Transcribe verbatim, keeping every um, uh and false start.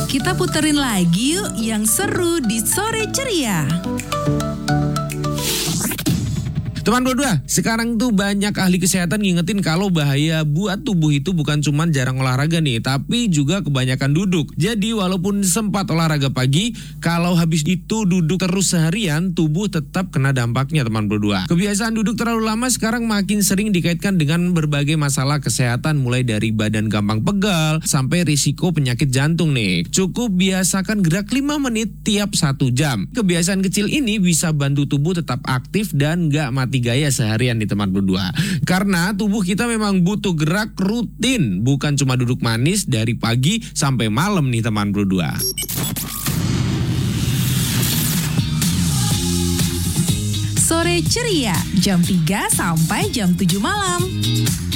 Kita puterin lagi yuk yang seru di Sore Ceria. Teman berdua, sekarang tuh banyak ahli kesehatan ngingetin kalau bahaya buat tubuh itu bukan cuma jarang olahraga nih, tapi juga kebanyakan duduk. Jadi walaupun sempat olahraga pagi, kalau habis itu duduk terus seharian, tubuh tetap kena dampaknya teman berdua. Kebiasaan duduk terlalu lama sekarang makin sering dikaitkan dengan berbagai masalah kesehatan, mulai dari badan gampang pegal sampai risiko penyakit jantung nih. Cukup biasakan gerak lima menit tiap satu jam. Kebiasaan kecil ini bisa bantu tubuh tetap aktif dan gak mati gaya seharian nih teman berdua. Karena tubuh kita memang butuh gerak rutin, bukan cuma duduk manis dari pagi sampai malam nih teman berdua. Sore Ceria, jam tiga sampai jam tujuh malam.